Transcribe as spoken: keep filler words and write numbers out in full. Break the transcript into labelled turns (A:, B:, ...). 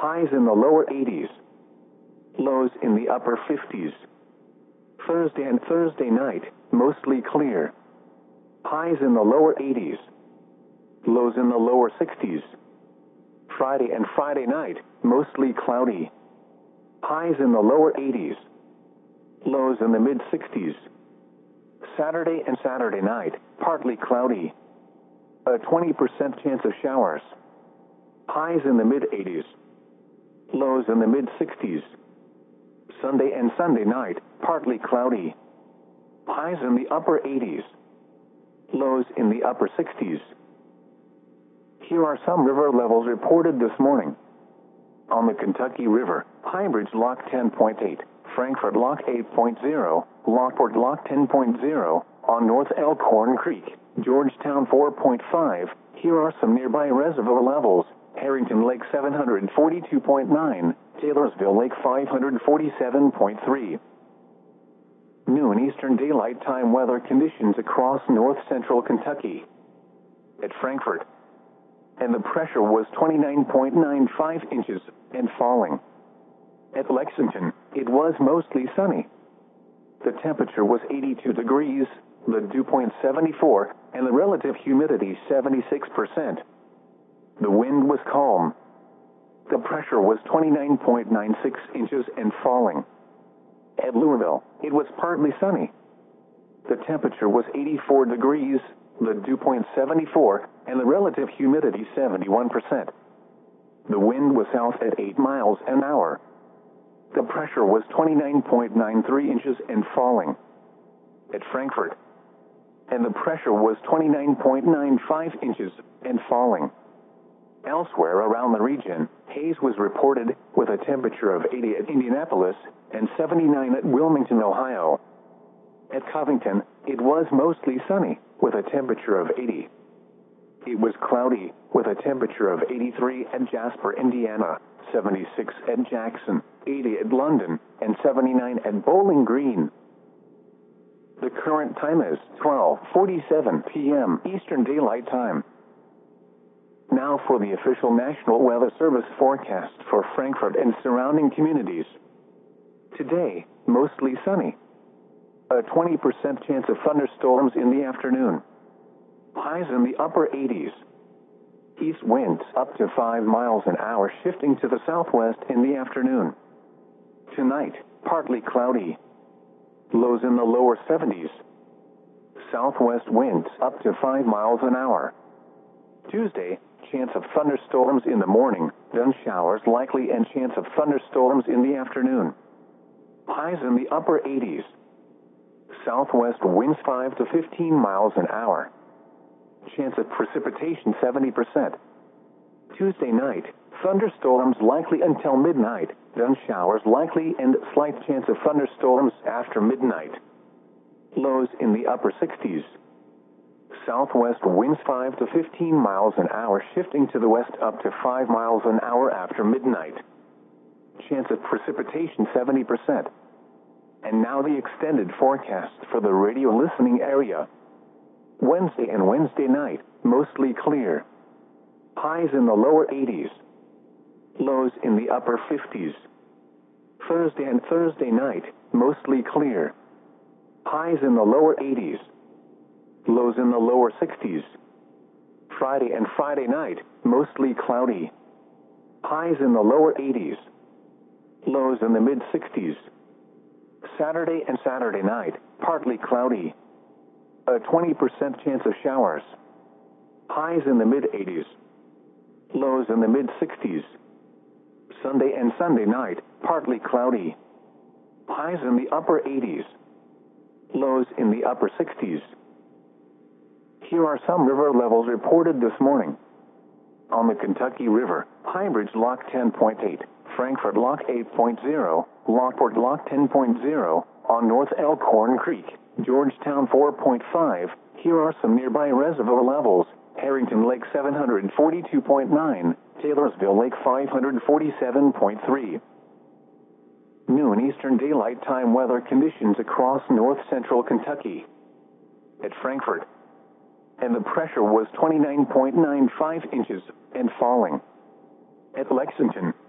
A: Highs in the lower eighties. Lows in the upper fifties. Thursday and Thursday night, mostly clear. Highs in the lower eighties. Lows in the lower sixties. Friday and Friday night, mostly cloudy. Highs in the lower eighties. Lows in the mid-sixties. Saturday and Saturday night, partly cloudy. A twenty percent chance of showers. Highs in the mid-eighties. Lows in the mid-sixties. Sunday and Sunday night, partly cloudy. Highs in the upper eighties. Lows in the upper sixties. Here are some river levels reported this morning. On the Kentucky River, Highbridge Lock ten point eight, Frankfort Lock eight point zero, Lockport Lock ten point zero, on North Elkhorn Creek, Georgetown four point five. Here are some nearby reservoir levels. Harrington Lake seven hundred forty-two point nine, Taylorsville Lake five hundred forty-seven point three. Noon Eastern Daylight Time weather conditions across north central Kentucky. At Frankfort, and the pressure was twenty-nine point nine five inches and falling. At Lexington, it was mostly sunny. The temperature was eighty-two degrees, the dew point seventy-four, and the relative humidity seventy-six percent. The wind was calm. The pressure was twenty-nine point nine six inches and falling. At Louisville, it was partly sunny. The temperature was eighty-four degrees, the dew point seventy-four, and the relative humidity seventy-one percent. The wind was south at eight miles an hour. The pressure was twenty-nine point nine three inches and falling. At Frankfort, and the pressure was twenty-nine point nine five inches and falling. Elsewhere around the region, haze was reported, with a temperature of eighty at Indianapolis and seventy-nine at Wilmington, Ohio. At Covington, it was mostly sunny, with a temperature of eighty. It was cloudy, with a temperature of eighty-three at Jasper, Indiana, seventy-six at Jackson, eighty at London, and seventy-nine at Bowling Green. The current time is twelve forty-seven p m Eastern Daylight Time. Now for the official National Weather Service forecast for Frankfort and surrounding communities. Today, mostly sunny. A twenty percent chance of thunderstorms in the afternoon. Highs in the upper eighties. East winds up to five miles an hour shifting to the southwest in the afternoon. Tonight, partly cloudy. Lows in the lower seventies. Southwest winds up to five miles an hour. Tuesday, chance of thunderstorms in the morning, then showers likely and chance of thunderstorms in the afternoon. Highs in the upper eighties. Southwest winds five to fifteen miles an hour. Chance of precipitation seventy percent. Tuesday night, thunderstorms likely until midnight, then showers likely and slight chance of thunderstorms after midnight. Lows in the upper sixties. Southwest winds five to fifteen miles an hour shifting to the west up to five miles an hour after midnight. Chance of precipitation seventy percent. And now the extended forecast for the radio listening area. Wednesday and Wednesday night, mostly clear. Highs in the lower eighties. Lows in the upper fifties. Thursday and Thursday night, mostly clear. Highs in the lower eighties. Lows in the lower sixties. Friday and Friday night, mostly cloudy. Highs in the lower eighties. Lows in the mid-sixties. Saturday and Saturday night, partly cloudy. A twenty percent chance of showers. Highs in the mid-eighties. Lows in the mid-sixties. Sunday and Sunday night, partly cloudy. Highs in the upper eighties. Lows in the upper sixties. Here are some river levels reported this morning. On the Kentucky River, Highbridge Lock ten point eight, Frankfort Lock eight point zero, Lockport Lock ten point zero, on North Elkhorn Creek, Georgetown four point five. Here are some nearby reservoir levels. Harrington Lake seven hundred forty-two point nine, Taylorsville Lake five hundred forty-seven point three. Noon Eastern Daylight Time weather conditions across north central Kentucky. At Frankfort, and the pressure was twenty-nine point nine five inches and falling. At Lexington,